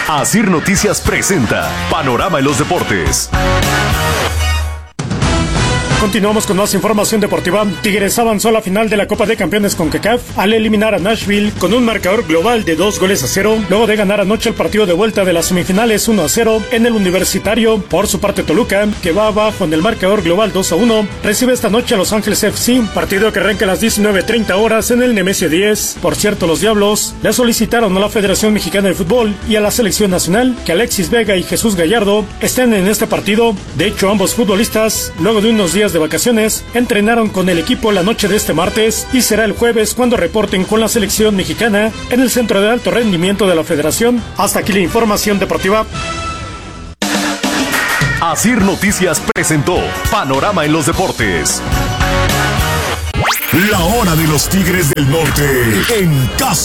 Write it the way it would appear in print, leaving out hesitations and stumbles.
Asir Noticias presenta Panorama en los Deportes. Continuamos con más información deportiva. Tigres avanzó a la final de la Copa de Campeones CONCACAF al eliminar a Nashville con un marcador global de 2-0, luego de ganar anoche el partido de vuelta de las semifinales 1-0 en el Universitario. Por su parte, Toluca, que va abajo en el marcador global 2-1, recibe esta noche a Los Ángeles FC, partido que arranca a las 19:30 horas en el Nemesio 10. Por cierto, los Diablos le solicitaron a la Federación Mexicana de Fútbol y a la Selección Nacional que Alexis Vega y Jesús Gallardo estén en este partido. De hecho, ambos futbolistas, luego de unos días de vacaciones, entrenaron con el equipo la noche de este martes y será el jueves cuando reporten con la selección mexicana en el Centro de Alto Rendimiento de la Federación. Hasta aquí la información deportiva. Asir Noticias presentó Panorama en los Deportes. La hora de los Tigres del Norte en casa.